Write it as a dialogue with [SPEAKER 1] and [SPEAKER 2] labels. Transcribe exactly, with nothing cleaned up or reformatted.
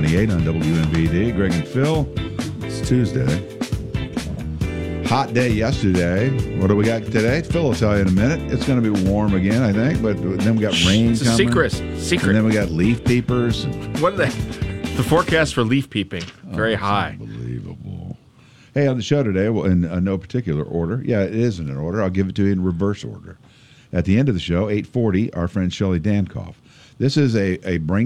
[SPEAKER 1] twenty-eight on W M V D. Greg and Phil. It's Tuesday. Hot day yesterday. What do we got today? Phil will tell you in a minute. It's going to be warm again, I think, but then we got rain
[SPEAKER 2] it's
[SPEAKER 1] coming.
[SPEAKER 2] Secret. Secret.
[SPEAKER 1] And then we got leaf peepers.
[SPEAKER 2] What are they? The forecast for leaf peeping, very
[SPEAKER 1] oh,
[SPEAKER 2] high.
[SPEAKER 1] Unbelievable. Hey, on the show today, well, in uh, no particular order. Yeah, it is in an order. I'll give it to you in reverse order. At the end of the show, eight forty, our friend Shelley Dankoff. This is a, a bring